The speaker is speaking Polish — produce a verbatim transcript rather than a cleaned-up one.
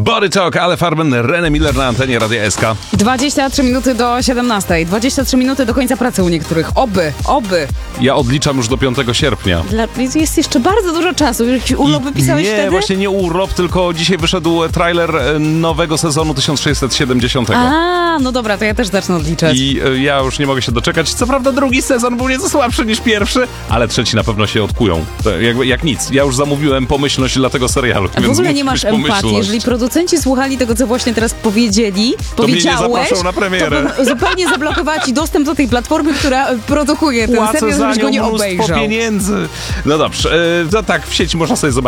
Body Talk, Ale Farben, René Miller na antenie Radia S K. dwadzieścia trzy minuty do siedemnastej. dwadzieścia trzy minuty do końca pracy u niektórych. Oby, oby. Ja odliczam już do piątego sierpnia. Dla, jest jeszcze bardzo dużo czasu. Jakiś urlop wypisałeś nie, wtedy? Nie, właśnie nie urlop, tylko dzisiaj wyszedł trailer nowego sezonu tysiąc sześćset siedemdziesiątego. A, no dobra, to ja też zacznę odliczać. I y, ja już nie mogę się doczekać. Co prawda drugi sezon był nieco słabszy niż pierwszy, ale trzeci na pewno się odkują. To jakby, jak nic. Ja już zamówiłem pomyślność dla tego serialu. A w ogóle nie masz empatii. Jeżeli producenci słuchali tego, co właśnie teraz powiedzieli, to powiedziałeś, mnie nie zapraszał na premierę. To bym zupełnie zablokowała ci dostęp do tej platformy, która produkuje ten Płacę serial, za żebyś go nią nie mnóstwo obejrzał. pieniędzy. No dobrze, y, to tak, w sieci można sobie zobaczyć.